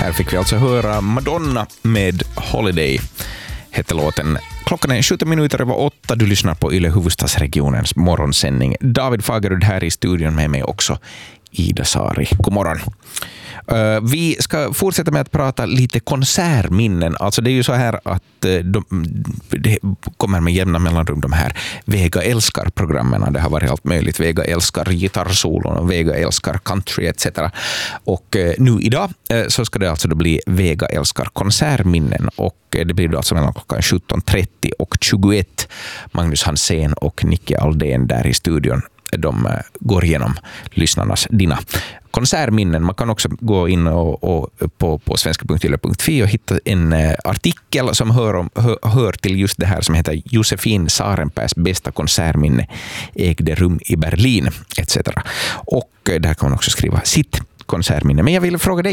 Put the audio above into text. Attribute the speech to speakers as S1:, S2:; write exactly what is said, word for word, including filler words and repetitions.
S1: Här fick vi alltså höra Madonna med Holiday, hette låten. Klockan är sjutton minuter över åtta. Du lyssnar på Yle Huvudstadsregionens morgonsändning. David Fagerud här i studion, med mig också Ida Sari. God morgon. Uh, vi ska fortsätta med att prata lite konsertminnen. Alltså det är ju så här att uh, de, det kommer med jämna mellanrum de här Vega älskar-programmen. Det har varit allt möjligt. Vega älskar gitarrsolon och Vega älskar country et cetera. Och uh, nu idag uh, så ska det alltså då bli Vega älskar konsertminnen. Och uh, det blir då alltså mellan klockan sjutton trettio och tjugoett. Magnus Hansén och Nicke Aldén där i studion. De går igenom lyssnarnas dina konsertminnen. Man kan också gå in och, och på, på svenska punkt yle punkt fi och hitta en uh, artikel som hör, om, hör, hör till just det här, som heter Josefin Sarenpäs bästa konsertminne ägde rum i Berlin et cetera. Och uh, där kan man också skriva sitt konsertminne. Men jag vill fråga dig,